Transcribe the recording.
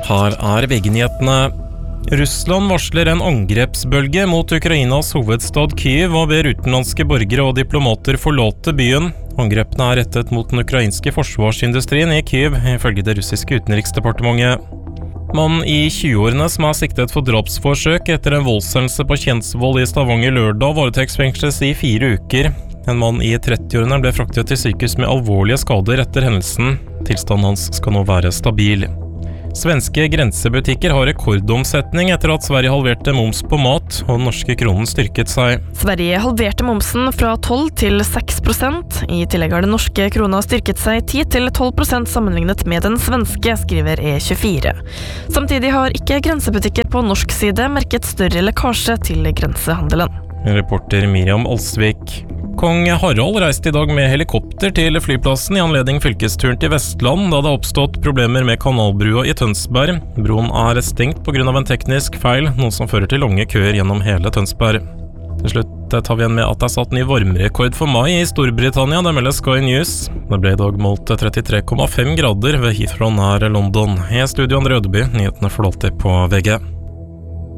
Her VG-nyhetene. Russland varsler en angrepsbølge mot Ukrainas hovedstad Kyiv og ber utenlandske borgere og diplomater forlate byen. Angrepene rettet mot den ukrainske forsvarsindustrien i Kyiv, ifølge det russiske utenriksdepartementet. Mannen i 20-årene som siktet for drapsforsøk etter en voldshendelse på Kjensvoll i Stavanger lørdag varetektsfengsles i 4 uker. En mann i 30-årene ble fraktet til sykehus med alvorlige skader etter hendelsen. Tilstanden hans skal nå være stabil. Svenske grensebutikker har rekordomsetning etter at Sverige halverte moms på mat, og den norske kronen styrket seg. Sverige halverte momsen fra 12 til 6%. I tillegg har den norske krona styrket seg 10 til 12% sammenlignet med den svenske, skriver E24. Samtidig har ikke grensebutikker på norsk side merket større lekkasje til grensehandelen. Reporter Miriam Alsvik. Kong Harald reiste i dag med helikopter til flyplassen i anledning fylkesturen til Vestland, da det har oppstått problemer med kanalbrua i Tønsberg. Broen er stengt på grunn av en teknisk feil, noe som fører til lange køer gjennom hele Tønsberg. Til slutt tar vi igjen med at det er satt ny varmerekord for mai i Storbritannia, det melder Sky News. Det ble i dag målt 33,5 grader ved Heathrow nær London. I studio Andre Ødeby, nyhetene får alltid på VG.